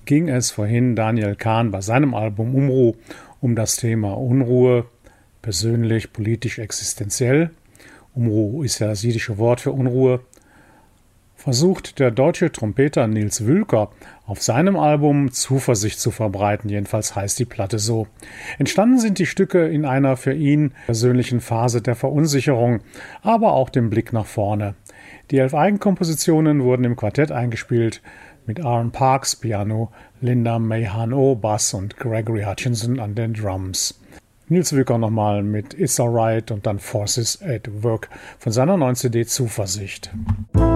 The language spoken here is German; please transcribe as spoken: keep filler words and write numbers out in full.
ging es vorhin Daniel Kahn bei seinem Album Umruh um das Thema Unruhe, persönlich, politisch, existenziell. Umruh ist ja das jiddische Wort für Unruhe. Versucht der deutsche Trompeter Nils Wülker auf seinem Album Zuversicht zu verbreiten, jedenfalls heißt die Platte so. Entstanden sind die Stücke in einer für ihn persönlichen Phase der Verunsicherung, aber auch dem Blick nach vorne. Die elf Eigenkompositionen wurden im Quartett eingespielt, mit Aaron Parks Piano, Linda Mayhan-O Bass und Gregory Hutchinson an den Drums. Nils Wülker nochmal mit It's Alright und dann Forces at Work von seiner neuen C D Zuversicht.